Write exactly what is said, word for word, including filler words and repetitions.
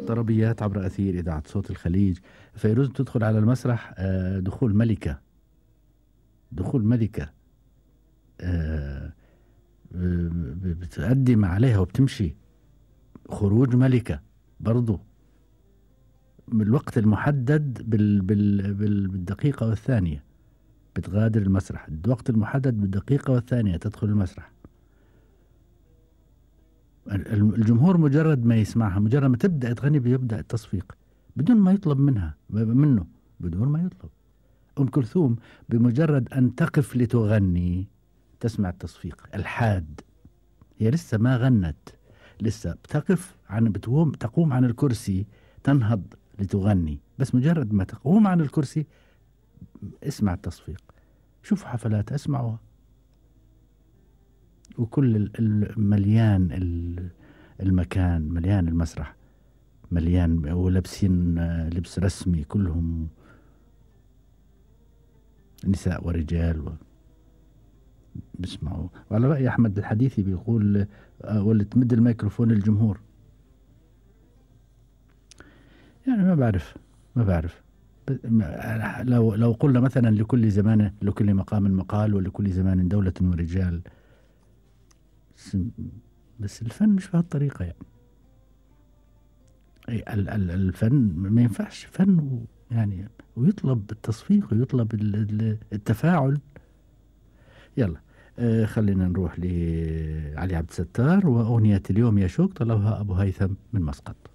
طربيات عبر أثير إذاعة صوت الخليج. فيروز تدخل على المسرح آه، دخول ملكة، دخول ملكة، آه، ب- بتقدم عليها وبتمشي خروج ملكة برضو من الوقت المحدد بال بال بال بالدقيقة والثانية. بتغادر المسرح الوقت المحدد بالدقيقة والثانية، تدخل المسرح. ال- الجمهور مجرد ما يسمعها، مجرد ما تبدأ تغني بيبدأ التصفيق بدون ما يطلب منها منه، بدون ما يطلب. أم كلثوم بمجرد أن تقف لتغني تسمع التصفيق الحاد. هي لسه ما غنت، لسه بتقف عن بتقوم تقوم عن الكرسي، تنهض لتغني، بس مجرد ما تقوم عن الكرسي اسمع التصفيق. شوفوا حفلات اسمعوها، وكل ال- ال- مليان ال- المكان، مليان المسرح، مليان ولابسين آه، لبس رسمي كلهم، نساء ورجال و- بيسمعوا. وعلى رأي أحمد الحديثي بيقول آه، ولا تمد الميكروفون للجمهور. يعني ما بعرف، ما بعرف. ب- ما- لو لو قلنا مثلا لكل زمان لكل مقام مقال ولكل زمان دولة ورجال، بس بس الفن مش بهالطريقة يعني. أي ال- ال- الفن ما ينفعش فن و- يعني ويطلب التصفيق ويطلب ال- ال- التفاعل. يلا، آه خلينا نروح لعلي عبد الستار وأغنية اليوم يا شوق طلبها أبو هيثم من مسقط.